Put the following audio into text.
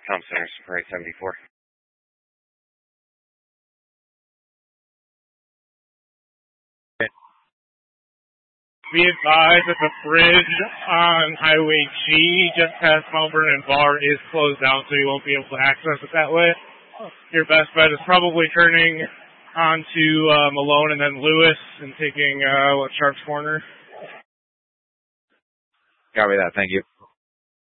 Com Centers, right 74. Be advised that the bridge on Highway G just past Melbourne and Bar is closed down, so you won't be able to access it that way. Your best bet is probably turning onto Malone and then Lewis and taking Sharp's Corner. Copy that, thank you.